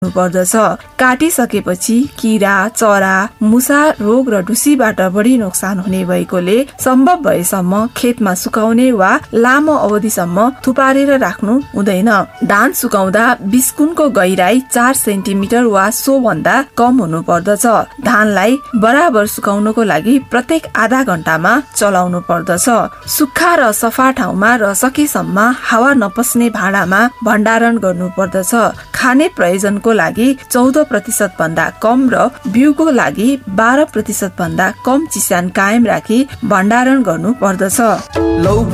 पर्दछ। काटिसकेपछि किरा, चरा, मुसा, रोग र ढुसीबाट बढी नोक्सान हुने भएकोले सम्भव भएसम्म खेतमा सुकाउने वा लामो अवधिसम्म थुपारेर राख्नु हुँदैन। धान सुकाउँदा बिस्कुनको गहिराई 4 सेन्टिमिटर वा सो भन्दा कम हुनु पर्दछ। धानलाई बराबर सुकाउनको लागि प्रत्येक आधा घण्टामा चलाउनु पर्दछ। सुक्खा र सफा ठाउँमा र सकेसम्म हावा नपस्ने भाँडामा भण्डारण गर्नु पर्दछ। खाने प्रयोजनको लागि 14% भन्दा कम र बिउको लागि 12% भन्दा कम चिस्यान कायम राखी भण्डारण गर्नु पर्दछ।